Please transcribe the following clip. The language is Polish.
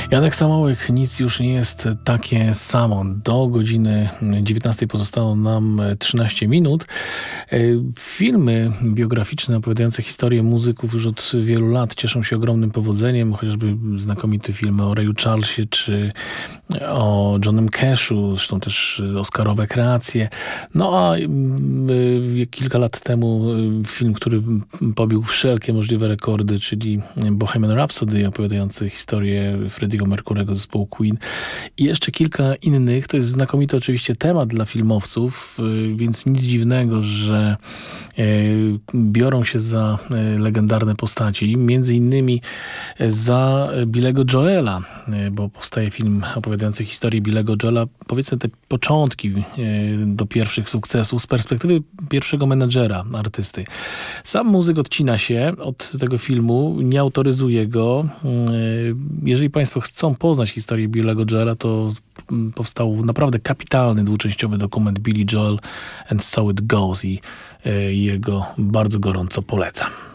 Janek Samołek, nic już nie jest takie samo. Do godziny 19 pozostało nam 13 minut. Filmy biograficzne opowiadające historię muzyków już od wielu lat cieszą się ogromnym powodzeniem, chociażby znakomite filmy o Rayu Charlesie czy o Johnem Cashu, zresztą też oscarowe kreacje. No a kilka lat temu film, który pobił wszelkie możliwe rekordy, czyli Bohemian Rhapsody, opowiadający historię Freddie'ego Mercurego zespołu Queen i jeszcze kilka innych. To jest znakomity oczywiście temat dla filmowców, więc nic dziwnego, że biorą się za legendarne postaci, między innymi za Billego Joela, bo powstaje film opowiadający historię Billego Joela, powiedzmy te początki do pierwszych sukcesów z perspektywy pierwszego menedżera artysty. Sam muzyk odcina się od tego filmu, nie autoryzuje go. Jeżeli Państwo chcą poznać historię Billego Joela, to powstał naprawdę kapitalny dwuczęściowy dokument Billy Joel and So It Goes i jego bardzo gorąco polecam.